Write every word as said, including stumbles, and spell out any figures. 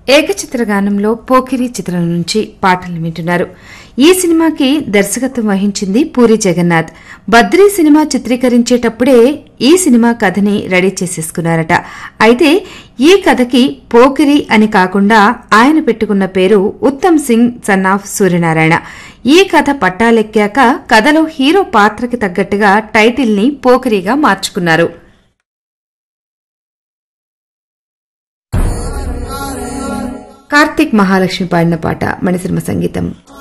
ఏకచిత్ర గానంలో పోకిరి చిత్రం నుంచి పాటలు వింటున్నారు. ఈ సినిమాకి దర్శకత్వం వహించింది పూరి జగన్నాథ్. బద్రీ సినిమా చిత్రీకరించేటప్పుడే ఈ సినిమా కథని రెడీ చేసేసుకున్నారట. అయితే ఈ కథకి పోకిరి అని కాకుండా ఆయన పెట్టుకున్న పేరు ఉత్తమ్ సింగ్ సన్ ఆఫ్ సూర్యనారాయణ. ఈ కథ పట్టాలెక్కాక కథలో హీరో పాత్రకి తగ్గట్టుగా టైటిల్ ని పోకిరిగా మార్చుకున్నారు. కార్తీక్ మహాలక్ష్మి పాడిన పాట, మణిశర్మ సంగీతం.